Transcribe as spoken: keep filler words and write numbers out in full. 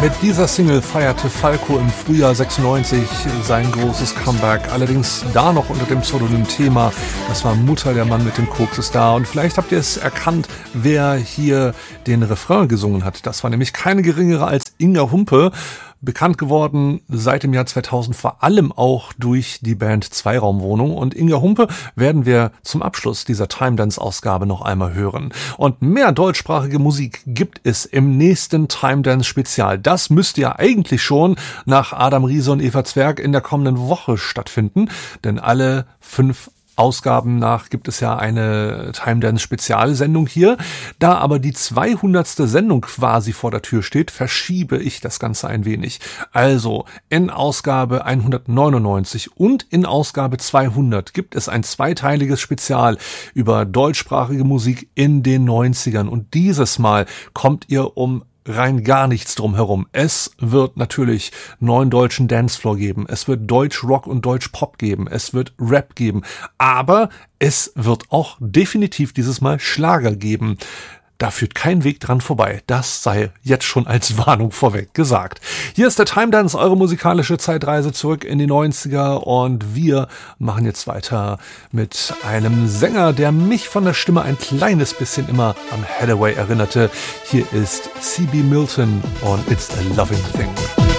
Mit dieser Single feierte Falco im Frühjahr sechsundneunzig sein großes Comeback, allerdings da noch unter dem Pseudonym Thema. Das war Mutter, der Mann mit dem Koks ist da. Und vielleicht habt ihr es erkannt, wer hier den Refrain gesungen hat. Das war nämlich keine geringere als Inga Humpe. Bekannt geworden seit dem Jahr zweitausend vor allem auch durch die Band Zweiraumwohnung. Und Inga Humpe werden wir zum Abschluss dieser Time Dance Ausgabe noch einmal hören. Und mehr deutschsprachige Musik gibt es im nächsten Time Dance Spezial. Das müsste ja eigentlich schon nach Adam Riese und Eva Zwerg in der kommenden Woche stattfinden. Denn alle fünf Ausgaben nach gibt es ja eine Time Dance Spezialsendung hier. Da aber die zweihundertste Sendung quasi vor der Tür steht, verschiebe ich das Ganze ein wenig. Also in Ausgabe hundertneunundneunzig und in Ausgabe zweihundert gibt es ein zweiteiliges Spezial über deutschsprachige Musik in den neunzigern. Und dieses Mal kommt ihr um rein gar nichts drum herum. Es wird natürlich neuen deutschen Dancefloor geben. Es wird Deutsch Rock und Deutsch Pop geben. Es wird Rap geben. Aber es wird auch definitiv dieses Mal Schlager geben. Da führt kein Weg dran vorbei. Das sei jetzt schon als Warnung vorweg gesagt. Hier ist der Time Dance, eure musikalische Zeitreise zurück in die neunziger. Und wir machen jetzt weiter mit einem Sänger, der mich von der Stimme ein kleines bisschen immer an Hathaway erinnerte. Hier ist C B Milton und It's a Loving Thing.